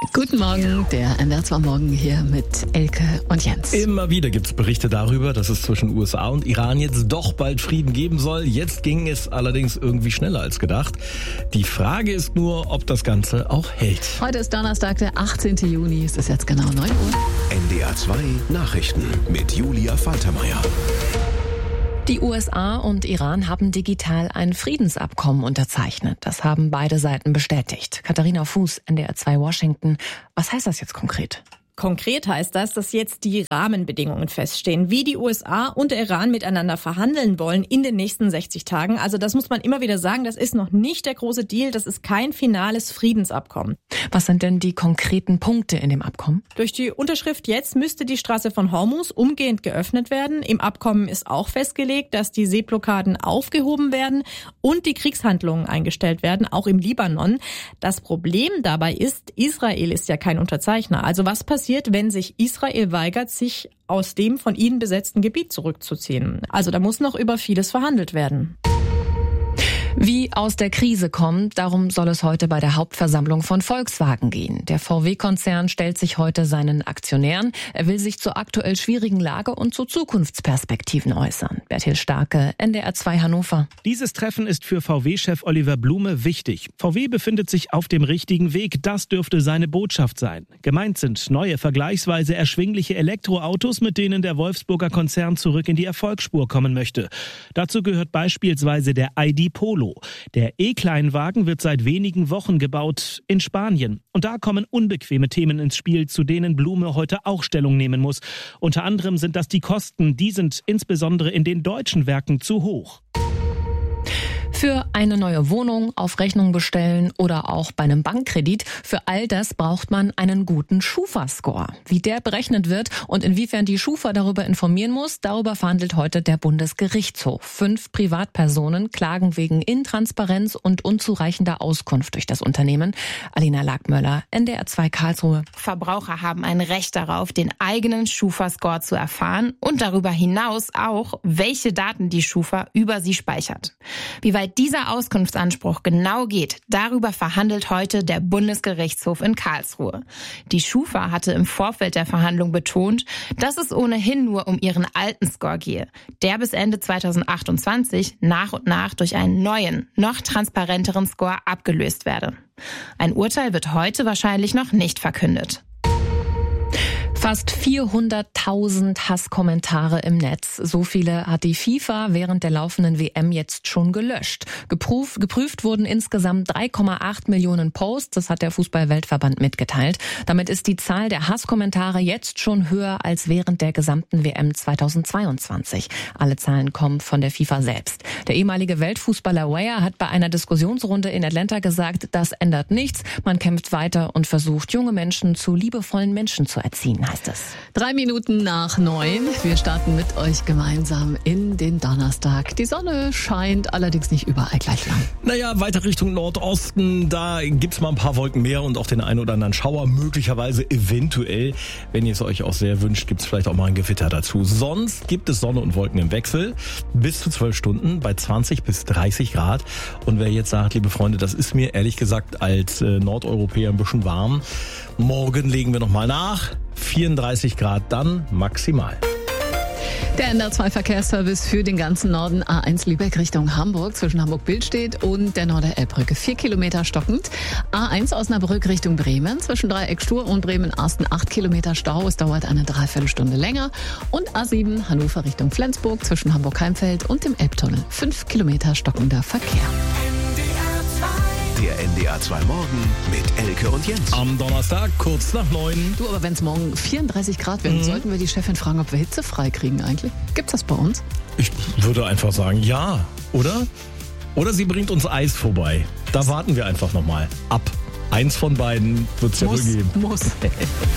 Guten Morgen, der NDR2 Morgen hier mit Elke und Jens. Immer wieder gibt es Berichte darüber, dass es zwischen USA und Iran jetzt doch bald Frieden geben soll. Jetzt ging es allerdings irgendwie schneller als gedacht. Die Frage ist nur, ob das Ganze auch hält. Heute ist Donnerstag, der 18. Juni. Es ist jetzt genau 9 Uhr. NDR2 Nachrichten mit Julia Faltermeier. Die USA und Iran haben digital ein Friedensabkommen unterzeichnet. Das haben beide Seiten bestätigt. Katharina Fuß, NDR2 Washington. Was heißt das jetzt konkret? Konkret heißt das, dass jetzt die Rahmenbedingungen feststehen, wie die USA und der Iran miteinander verhandeln wollen in den nächsten 60 Tagen. Also das muss man immer wieder sagen, das ist noch nicht der große Deal, das ist kein finales Friedensabkommen. Was sind denn die konkreten Punkte in dem Abkommen? Durch die Unterschrift jetzt müsste die Straße von Hormuz umgehend geöffnet werden. Im Abkommen ist auch festgelegt, dass die Seeblockaden aufgehoben werden und die Kriegshandlungen eingestellt werden, auch im Libanon. Das Problem dabei ist, Israel ist ja kein Unterzeichner. Also was passiert, wenn sich Israel weigert, sich aus dem von ihnen besetzten Gebiet zurückzuziehen? Also da muss noch über vieles verhandelt werden. Wie aus der Krise kommt, darum soll es heute bei der Hauptversammlung von Volkswagen gehen. Der VW-Konzern stellt sich heute seinen Aktionären. Er will sich zur aktuell schwierigen Lage und zu Zukunftsperspektiven äußern. Bertil Starke, NDR2 Hannover. Dieses Treffen ist für VW-Chef Oliver Blume wichtig. VW befindet sich auf dem richtigen Weg. Das dürfte seine Botschaft sein. Gemeint sind neue, vergleichsweise erschwingliche Elektroautos, mit denen der Wolfsburger Konzern zurück in die Erfolgsspur kommen möchte. Dazu gehört beispielsweise der ID Polo. Der E-Kleinwagen wird seit wenigen Wochen gebaut in Spanien. Und da kommen unbequeme Themen ins Spiel, zu denen Blume heute auch Stellung nehmen muss. Unter anderem sind das die Kosten. Die sind insbesondere in den deutschen Werken zu hoch. Für eine neue Wohnung, auf Rechnung bestellen oder auch bei einem Bankkredit, für all das braucht man einen guten Schufa-Score. Wie der berechnet wird und inwiefern die Schufa darüber informieren muss, darüber verhandelt heute der Bundesgerichtshof. 5 Privatpersonen klagen wegen Intransparenz und unzureichender Auskunft durch das Unternehmen. Alina Lackmöller, NDR2 Karlsruhe. Verbraucher haben ein Recht darauf, den eigenen Schufa-Score zu erfahren und darüber hinaus auch, welche Daten die Schufa über sie speichert. Wie weit dieser Auskunftsanspruch genau geht, darüber verhandelt heute der Bundesgerichtshof in Karlsruhe. Die Schufa hatte im Vorfeld der Verhandlung betont, dass es ohnehin nur um ihren alten Score gehe, der bis Ende 2028 nach und nach durch einen neuen, noch transparenteren Score abgelöst werde. Ein Urteil wird heute wahrscheinlich noch nicht verkündet. Fast 400.000 Hasskommentare im Netz. So viele hat die FIFA während der laufenden WM jetzt schon gelöscht. Geprüft wurden insgesamt 3,8 Millionen Posts. Das hat der Fußball-Weltverband mitgeteilt. Damit ist die Zahl der Hasskommentare jetzt schon höher als während der gesamten WM 2022. Alle Zahlen kommen von der FIFA selbst. Der ehemalige Weltfußballer Weah hat bei einer Diskussionsrunde in Atlanta gesagt, das ändert nichts. Man kämpft weiter und versucht, junge Menschen zu liebevollen Menschen zu erziehen. Heißt es. 3 Minuten nach 9. Wir starten mit euch gemeinsam in den Donnerstag. Die Sonne scheint allerdings nicht überall gleich lang. Naja, weiter Richtung Nordosten, da gibt's mal ein paar Wolken mehr und auch den einen oder anderen Schauer, möglicherweise eventuell. Wenn ihr es euch auch sehr wünscht, gibt's vielleicht auch mal ein Gewitter dazu. Sonst gibt es Sonne und Wolken im Wechsel bis zu 12 Stunden bei 20 bis 30 Grad. Und wer jetzt sagt, liebe Freunde, das ist mir ehrlich gesagt als Nordeuropäer ein bisschen warm, morgen legen wir nochmal nach. 34 Grad dann maximal. Der NDR2 Verkehrsservice für den ganzen Norden. A1 Lübeck Richtung Hamburg zwischen Hamburg-Billstedt und der Norder-Elbbrücke. 4 Kilometer stockend. A1 Osnabrück Richtung Bremen zwischen Dreieck Stur und Bremen-Arsten 8 Kilometer Stau. Es dauert eine Dreiviertelstunde länger. Und A7 Hannover Richtung Flensburg zwischen Hamburg-Heimfeld und dem Elbtunnel. 5 Kilometer stockender Verkehr. Der NDR2 Morgen mit Elke und Jens. Am Donnerstag, kurz nach 9. Du, aber wenn es morgen 34 Grad werden, sollten wir die Chefin fragen, ob wir hitzefrei kriegen eigentlich? Gibt's das bei uns? Ich würde einfach sagen, ja, oder? Oder sie bringt uns Eis vorbei. Da warten wir einfach nochmal ab. Eins von beiden wird's ja wohl geben. Muss.